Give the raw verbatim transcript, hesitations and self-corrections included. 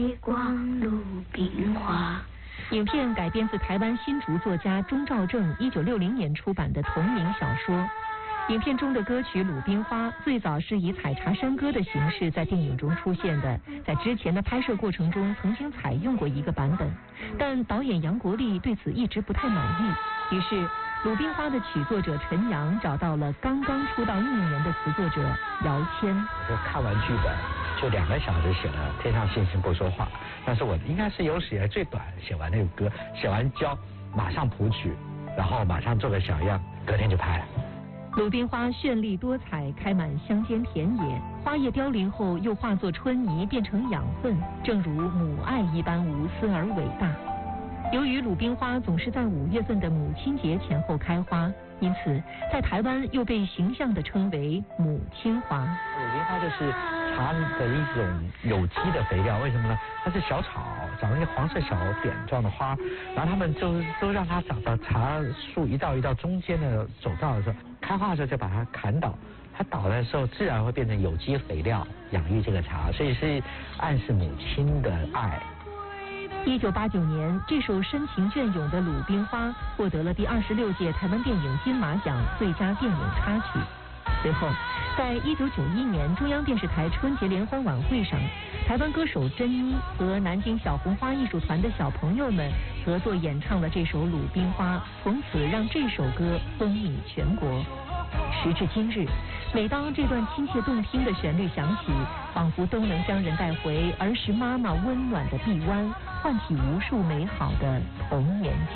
月光鲁冰花。 影片改编自台湾新竹作家钟兆政一九六零年出版的同名小说。影片中的歌曲《鲁冰花》最早是以采茶山歌的形式在电影中出现的，在之前的拍摄过程中曾经采用过一个版本，但导演杨国立对此一直不太满意，于是《鲁冰花》的曲作者陈阳找到了刚刚出道一年的词作者姚谦。 我看完剧本就两个小时写了《天上星星不说话》，但是我应该是有史以来最短写完那个歌，写完交马上谱曲，然后马上做个小样，隔天就拍了。 鲁冰花绚丽多彩，开满乡间田野，花叶凋零后又化作春泥变成养分，正如母爱一般无私而伟大。由于鲁冰花总是在五月份的母亲节前后开花，因此在台湾又被形象地称为母亲花。 鲁冰花就是茶的一种有机的肥料，为什么呢？它是小草，长了一个黄色小点状的花，然后他们就是都让它长到茶树一道一道中间的走道的时候，开花的时候就把它砍倒，它倒的时候自然会变成有机肥料，养育这个茶，所以是暗示母亲的爱。 一九八九年，这首深情隽永的《鲁冰花》获得了第二十六届台湾电影金马奖最佳电影插曲。随后，在一九九一年中央电视台春节联欢晚会上，台湾歌手珍妮和南京小红花艺术团的小朋友们合作演唱了这首《鲁冰花》，从此让这首歌风靡全国。时至今日，每当这段亲切动听的旋律响起，仿佛都能将人带回儿时妈妈温暖的臂弯，唤起无数美好的童年。